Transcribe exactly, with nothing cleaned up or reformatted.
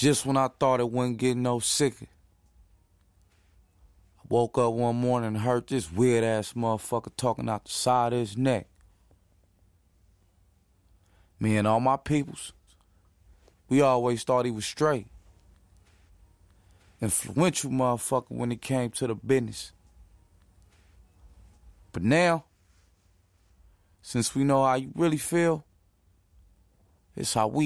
Just when I thought it wouldn't get no sicker, I woke up one morning and heard this weird-ass motherfucker talking out the side of his neck. Me and all my peoples, we always thought he was straight. Influential motherfucker when it came to the business. But now, since we know how you really feel, it's how we